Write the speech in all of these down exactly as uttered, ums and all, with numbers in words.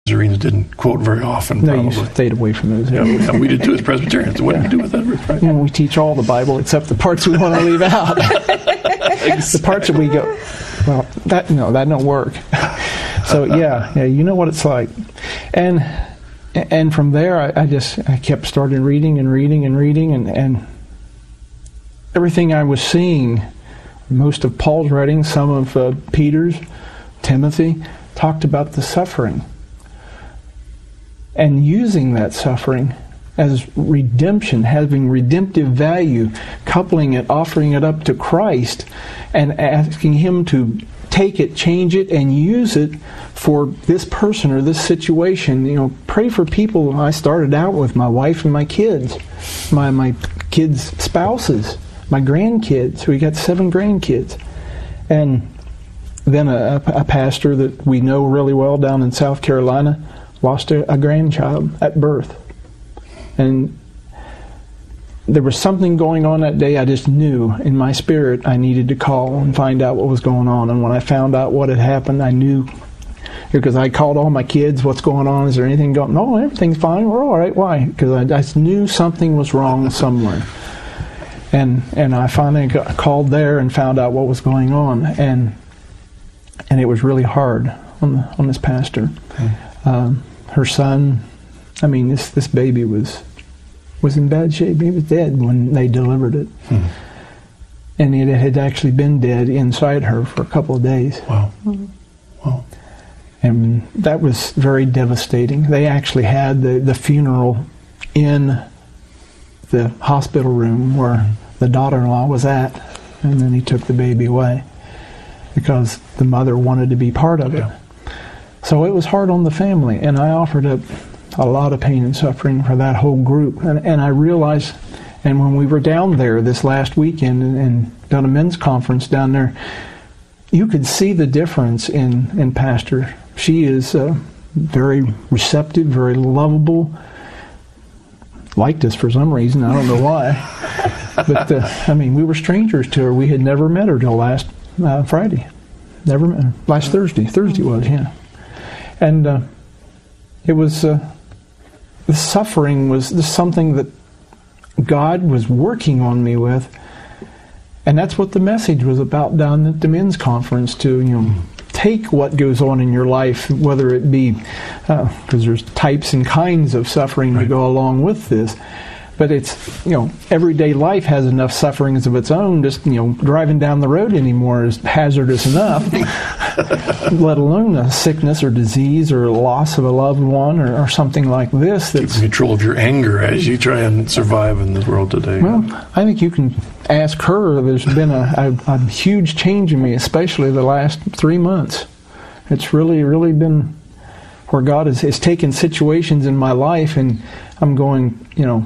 Zarina didn't quote very often. No, probably. you stayed away from those. Yeah, yeah, we did too as Presbyterians. What do we do with that? Right? Well, we teach all the Bible except the parts we want to leave out. The parts that we go, well, that no, that don't work. So yeah, yeah, you know what it's like, and and from there, I, I just I kept starting reading and reading and reading, and and everything I was seeing, most of Paul's writings, some of uh, Peter's, Timothy, talked about the suffering. And using that suffering as redemption, having redemptive value, coupling it, offering it up to Christ, and asking Him to take it, change it, and use it for this person or this situation. You know, pray for people. I started out with my wife and my kids, my my kids' spouses, my grandkids. We got seven grandkids. And then a, a pastor that we know really well down in South Carolina lost a, a grandchild at birth. And there was something going on that day. I just knew in my spirit I needed to call and find out what was going on. And when I found out what had happened, I knew, because I called all my kids, what's going on? Is there anything going on? No, everything's fine. We're all right. Why? Because I, I just knew something was wrong somewhere. And and I finally got called there and found out what was going on. And and it was really hard on the, on this pastor. Mm. Um, her son, I mean, this, this baby was was in bad shape. He was dead when they delivered it. Hmm. And it had actually been dead inside her for a couple of days. Wow. Mm-hmm. Wow. And that was very devastating. They actually had the, the funeral in the hospital room where the daughter-in-law was at, and then he took the baby away because the mother wanted to be part of it. Yeah. So it was hard on the family, and I offered up a lot of pain and suffering for that whole group. And, and I realized, and when we were down there this last weekend and, and done a men's conference down there, you could see the difference in, in Pastor. She is uh, very receptive, very lovable, liked us for some reason, I don't know why. But, uh, I mean, we were strangers to her. We had never met her till last uh, Friday. Never met her. Last Thursday. Thursday was, yeah. And uh, it was, uh, the suffering was something that God was working on me with. And that's what the message was about down at the men's conference, to, you know, take what goes on in your life, whether it be, because uh, there's types and kinds of suffering right. to go along with this. But it's, you know, everyday life has enough sufferings of its own. Just, you know, driving down the road anymore is hazardous enough, let alone a sickness or disease or loss of a loved one or, or something like this. That's keep control of your anger as you try and survive in this world today. Well, I think you can ask her. There's been a, a, a huge change in me, especially the last three months. It's really, really been where God has, has taken situations in my life, and I'm going, you know,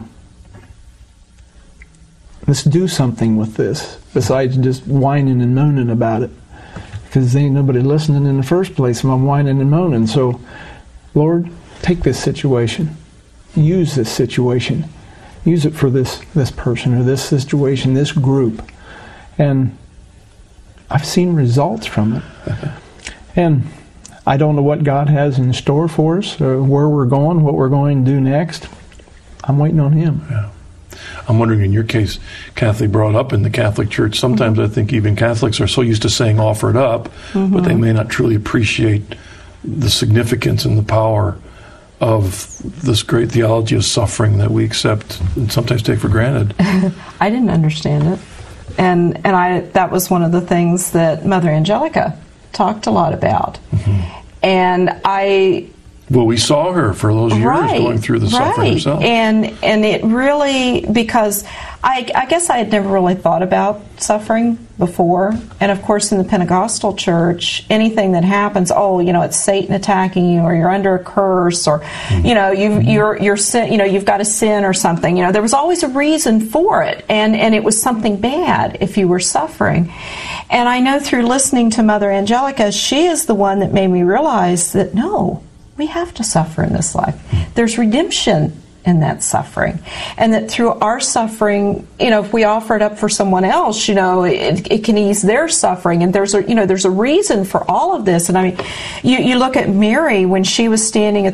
let's do something with this besides just whining and moaning about it, because ain't nobody listening in the first place if I'm whining and moaning. So, Lord, take this situation, use this situation, use it for this this person or this situation, this group, and I've seen results from it. And I don't know what God has in store for us, or where we're going, what we're going to do next. I'm waiting on Him. Yeah. I'm wondering, in your case, Catholic, brought up in the Catholic Church, sometimes mm-hmm. I think even Catholics are so used to saying offer it up, mm-hmm. but they may not truly appreciate the significance and the power of this great theology of suffering that we accept and sometimes take for granted. I didn't understand it. And and I that was one of the things that Mother Angelica talked a lot about. Mm-hmm. And I... Well, we saw her for those years right, going through the right. suffering herself. And and it really, because I, I guess I had never really thought about suffering before. And of course, in the Pentecostal church, anything that happens, oh, you know, it's Satan attacking you, or you're under a curse, or mm-hmm. you know, you mm-hmm. you're you're sin, you know, you've got a sin or something. You know, there was always a reason for it, and and it was something bad if you were suffering. And I know through listening to Mother Angelica, she is the one that made me realize that no. We have to suffer in this life. There's redemption in that suffering. And that through our suffering, you know, if we offer it up for someone else, you know, it, it can ease their suffering. And there's a, you know, there's a reason for all of this. And I mean, you, you look at Mary when she was standing at